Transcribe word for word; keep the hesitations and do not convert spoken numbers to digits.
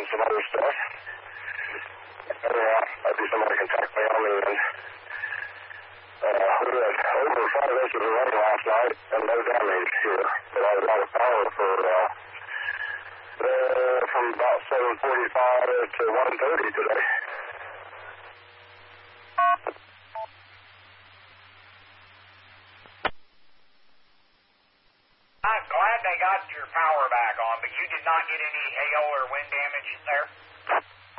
some other stuff. Anyhow, maybe somebody can track me on the end. Uh, we had over five inches of rain last night and no damage here. But I was out of power for, uh, uh, from about seven forty-five to one thirty today. I'm glad they got your power back on, but you did not get any hail or wind damage there?